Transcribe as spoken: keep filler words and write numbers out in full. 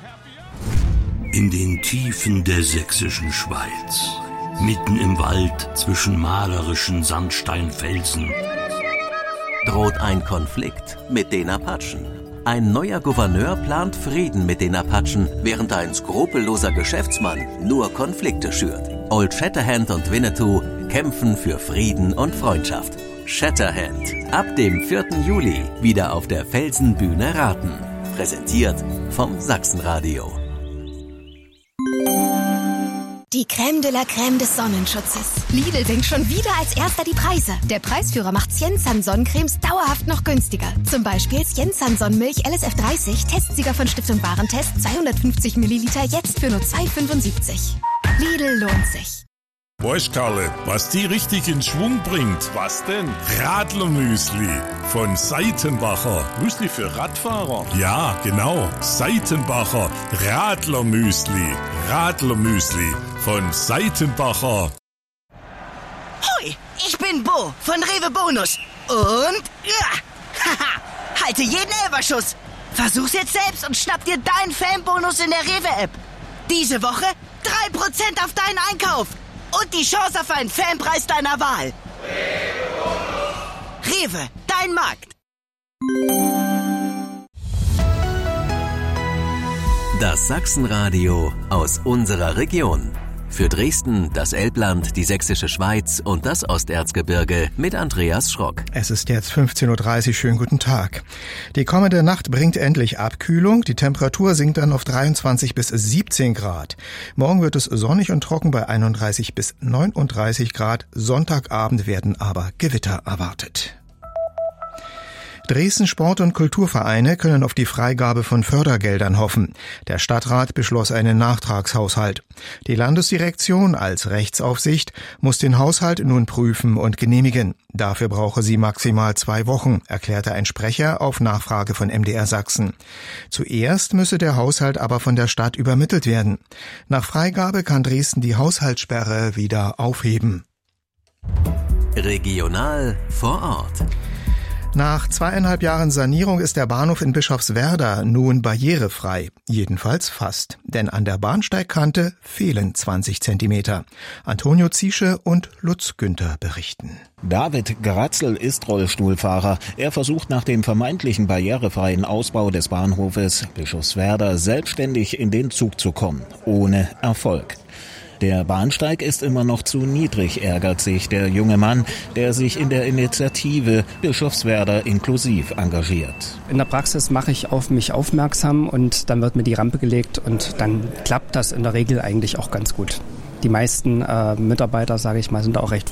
In den Tiefen der sächsischen Schweiz, mitten im Wald zwischen malerischen Sandsteinfelsen, droht ein Konflikt mit den Apachen. Ein neuer Gouverneur plant Frieden mit den Apachen, während ein skrupelloser Geschäftsmann nur Konflikte schürt. Old Shatterhand und Winnetou kämpfen für Frieden und Freundschaft. Shatterhand, ab dem vierten Juli wieder auf der Felsenbühne Raten. Präsentiert vom Sachsenradio. Die Crème de la Crème des Sonnenschutzes. Lidl senkt schon wieder als erster die Preise. Der Preisführer macht Siensan Sonnencremes dauerhaft noch günstiger. Zum Beispiel Siensan Sonnenmilch L S F dreißig, Testsieger von Stiftung Warentest, zweihundertfünfzig Milliliter, jetzt für nur zwei fünfundsiebzig. Lidl lohnt sich. Weißt Karle, was die richtig in Schwung bringt? Was denn? Radlermüsli von Seitenbacher. Müsli für Radfahrer? Ja, genau. Seitenbacher Radlermüsli. Radlermüsli von Seitenbacher. Hoi, ich bin Bo von Rewe Bonus. Und ja, haha, halte jeden Elferschuss. Versuch's jetzt selbst und schnapp dir deinen Fanbonus in der Rewe-App. Diese Woche drei Prozent auf deinen Einkauf. Und die Chance auf einen Fanpreis deiner Wahl. Rewe, dein Markt. Das Sachsenradio aus unserer Region. Für Dresden, das Elbland, die Sächsische Schweiz und das Osterzgebirge mit Andreas Schrock. Es ist jetzt fünfzehn Uhr dreißig, schönen guten Tag. Die kommende Nacht bringt endlich Abkühlung. Die Temperatur sinkt dann auf dreiundzwanzig bis siebzehn Grad. Morgen wird es sonnig und trocken bei einunddreißig bis neununddreißig Grad. Sonntagabend werden aber Gewitter erwartet. Dresden Sport- und Kulturvereine können auf die Freigabe von Fördergeldern hoffen. Der Stadtrat beschloss einen Nachtragshaushalt. Die Landesdirektion als Rechtsaufsicht muss den Haushalt nun prüfen und genehmigen. Dafür brauche sie maximal zwei Wochen, erklärte ein Sprecher auf Nachfrage von M D R Sachsen. Zuerst müsse der Haushalt aber von der Stadt übermittelt werden. Nach Freigabe kann Dresden die Haushaltssperre wieder aufheben. Regional vor Ort. Nach zweieinhalb Jahren Sanierung ist der Bahnhof in Bischofswerda nun barrierefrei. Jedenfalls fast. Denn an der Bahnsteigkante fehlen zwanzig Zentimeter. Antonio Ziesche und Lutz Günther berichten. David Gratzel ist Rollstuhlfahrer. Er versucht nach dem vermeintlichen barrierefreien Ausbau des Bahnhofes Bischofswerda selbstständig in den Zug zu kommen. Ohne Erfolg. Der Bahnsteig ist immer noch zu niedrig, ärgert sich der junge Mann, der sich in der Initiative Bischofswerda inklusiv engagiert. In der Praxis mache ich auf mich aufmerksam und dann wird mir die Rampe gelegt und dann klappt das in der Regel eigentlich auch ganz gut. Die meisten äh, Mitarbeiter, sage ich mal, sind auch recht